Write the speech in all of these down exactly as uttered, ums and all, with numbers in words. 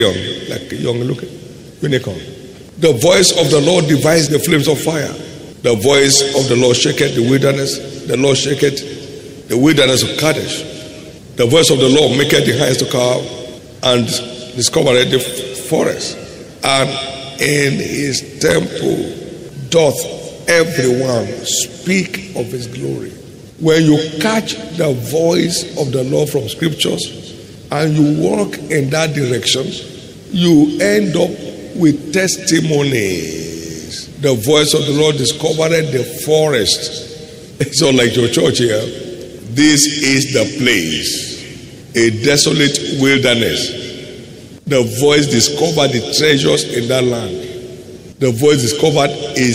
like a young looking unicorn. The voice of the Lord divides the flames of fire. The voice of the Lord shaketh the wilderness. The Lord shaketh the wilderness of Kadesh. The voice of the Lord maketh the hinds to calve, and discovereth the forest. And in his temple doth everyone speak of his glory. When you catch the voice of the Lord from scriptures and you walk in that direction, you end up with testimonies. The voice of the Lord discovered the forest. It's not like your church here. This is the place, a desolate wilderness. The voice discovered the treasures in that land. The voice discovered a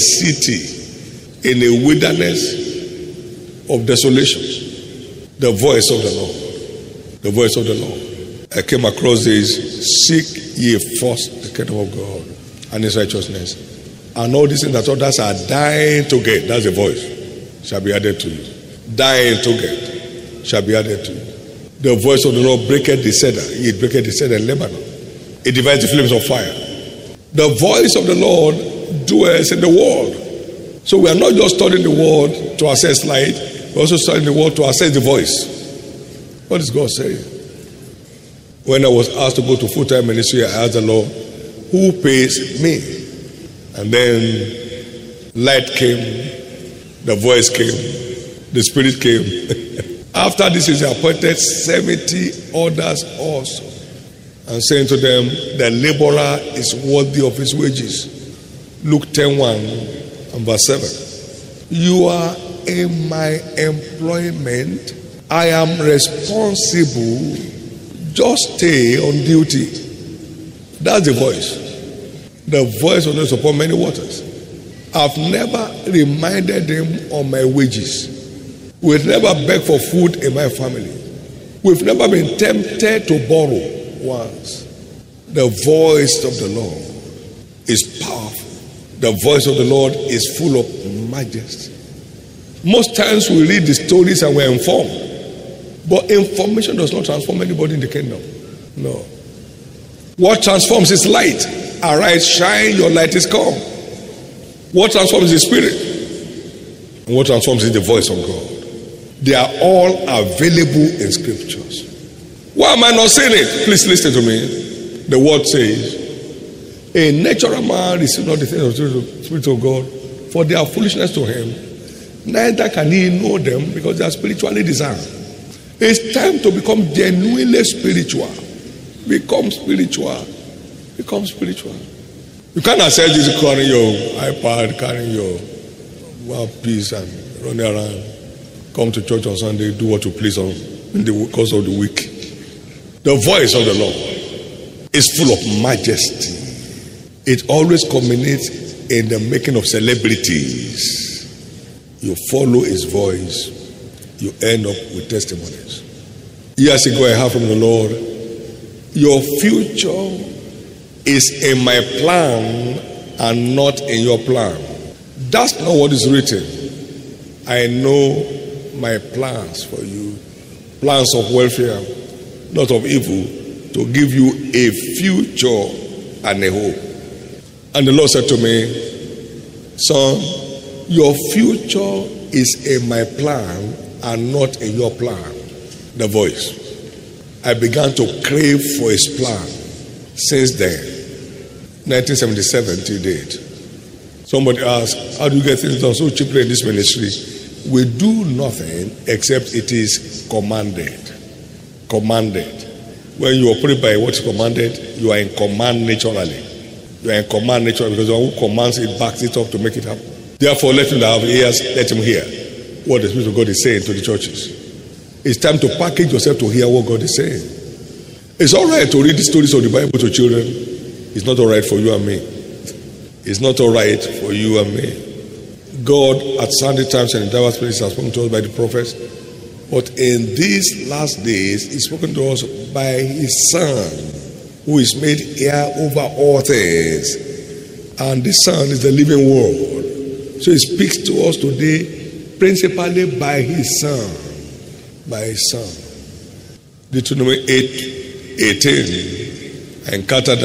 city in a wilderness of desolation. The voice of the Lord. The voice of the Lord. I came across this: seek ye first the kingdom of God and his righteousness, and all these things that others are dying to get, that's the voice, shall be added to you. Dying to get shall be added to you. The voice of the Lord breaketh the cedar. It breaketh the cedar in Lebanon. It divides the flames of fire. The voice of the Lord dwells in the world. So we are not just studying the word to access light, we're also studying the word to access the voice. What is God saying? When I was asked to go to full-time ministry, I asked the Lord, who pays me? And then light came, the voice came, the spirit came. After this is appointed seventy others also, and saying to them, the laborer is worthy of his wages. Luke ten one and verse seven. You are in my employment. I am responsible. Just stay on duty. That's the voice. The voice of the Lord is upon many waters. I've never reminded them of my wages. We've never begged for food in my family. We've never been tempted to borrow once. The voice of the Lord is powerful. The voice of the Lord is full of majesty. Most times we read the stories and we're informed. But information does not transform anybody in the kingdom. No. What transforms is light. Arise, shine, your light is come. What transforms is the spirit. And what transforms is the voice of God. They are all available in scriptures. Why am I not saying it? Please listen to me. The word says, a natural man receives not the things of the Spirit of God, for they are foolishness to him. Neither can he know them, because they are spiritually designed. It's time to become genuinely spiritual. Become spiritual. Become spiritual. You can't access this carrying your iPad, carrying your well, piece and run around. Come to church on Sunday, do what you please on in the course of the week. The voice of the Lord is full of majesty. It always culminates in the making of celebrities. You follow his voice, you end up with testimonies. Years ago, I heard from the Lord, your future is in my plan and not in your plan. That's not what is written. I know my plans for you, plans of welfare, not of evil, to give you a future and a hope. And the Lord said to me, son, your future is in my plan and not in your plan. The voice. I began to crave for his plan. Since then, nineteen seventy-seven till date. Somebody asked, how do you get things done so cheaply in this ministry? We do nothing except it is commanded. Commanded. When you operate by what is commanded, you are in command naturally. You are in command naturally, because the one who commands it backs it up to make it happen. Therefore, let him that have ears, let him hear what the Spirit of God is saying to the churches. It's time to package yourself to hear what God is saying. It's all right to read the stories of the Bible to children. It's not all right for you and me. It's not all right for you and me. God at sundry times and in diverse places has spoken to us by the prophets. But in these last days, he's spoken to us by his Son, who is made heir over all things. And the Son is the living word. So he speaks to us today principally by his Son. By his Son. Deuteronomy eight eighteen I encountered